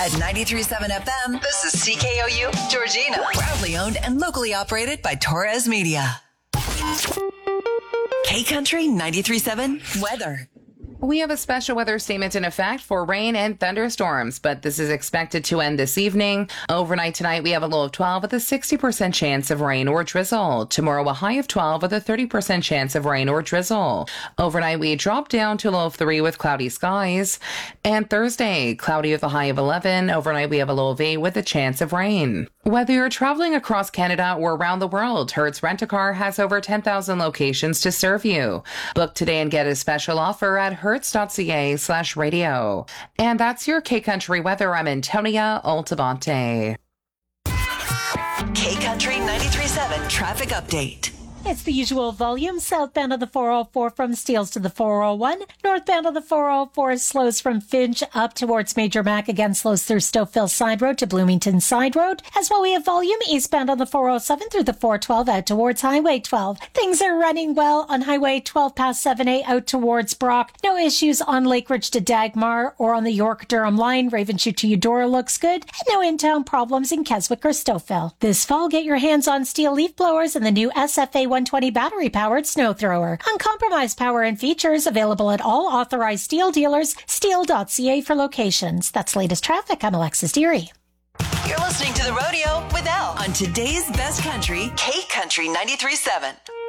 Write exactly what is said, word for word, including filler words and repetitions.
At ninety-three point seven F M, this is C K O U, Georgina. Proudly owned and locally operated by Torres Media. K-Country ninety-three point seven weather. We have a special weather statement in effect for rain and thunderstorms, but this is expected to end this evening. Overnight tonight, we have a low of twelve with a sixty percent chance of rain or drizzle. Tomorrow, a high of twelve with a thirty percent chance of rain or drizzle. Overnight, we drop down to a low of three with cloudy skies. And Thursday, cloudy with a high of eleven. Overnight, we have a low of eight with a chance of rain. Whether you're traveling across Canada or around the world, Hertz Rent-A-Car has over ten thousand locations to serve you. Book today and get a special offer at hertz.ca slash radio. And that's your K-Country weather. I'm Antonia Altabante. K-Country ninety-three point seven traffic update. It's the usual volume. Southbound of the four oh four from Steeles to the four oh one. Northbound of the four oh four slows from Finch up towards Major Mac. Again, slows through Stouffville Side Road to Bloomington Side Road. As well, we have volume eastbound on the four oh seven through the four twelve out towards Highway twelve. Things are running well on Highway twelve past seven A out towards Brock. No issues on Lake Ridge to Dagmar or on the York-Durham line. Ravenshoe to Eudora looks good. And no in-town problems in Keswick or Stouffville. This fall, get your hands on steel leaf blowers and the new S F A one twenty battery-powered snow thrower. Uncompromised power and features available at all authorized steel dealers. steel dot c a for locations. That's latest traffic. I'm Alexis Deary. You're listening to The Rodeo with Elle on today's best country, K-Country ninety-three point seven.